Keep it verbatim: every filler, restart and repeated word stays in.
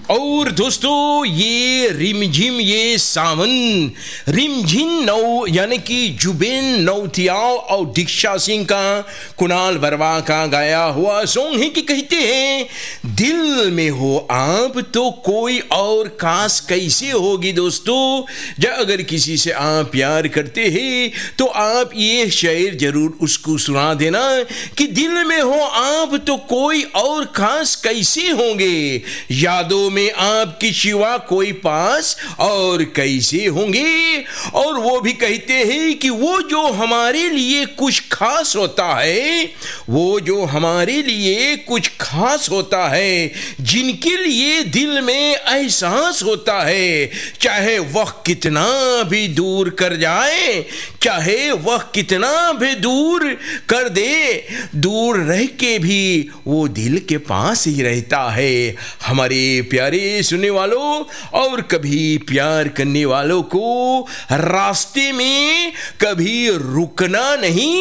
और दोस्तों ये रिमझिम ये सावन रिमझिम नौ यानी कि जुबिन नौटियाल और दीक्षा सिंह का कुणाल वर्मा का गाया हुआ सॉन्ग है कि कहते हैं दिल में हो आप तो कोई और खास कैसे होगी। दोस्तों जब अगर किसी से आप प्यार करते हैं तो आप ये शेर जरूर उसको सुना देना कि दिल में हो आप तो कोई और खास कैसे होंगे, यादों में आपकी शिवा कोई पास और कैसे होंगे। और वो भी कहते हैं कि वो जो हमारे लिए कुछ खास होता है, वो जो हमारे लिए कुछ खास होता है, जिनके लिए दिल में एहसास होता है, चाहे वह कितना भी दूर कर जाए, चाहे वह कितना भी दूर कर दे, दूर रह के भी वो दिल के पास ही रहता है। हमारे प्यारे सुनने वालों और कभी प्यार करने वालों को रास्ते में कभी रुकना नहीं